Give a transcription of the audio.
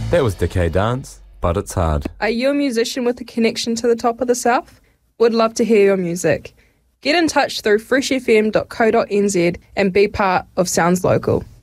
That was Decay Dance, but it's hard. Are you a musician with a connection to the top of the South? Would love to hear your music. Get in touch through freshfm.co.nz and be part of Sounds Local.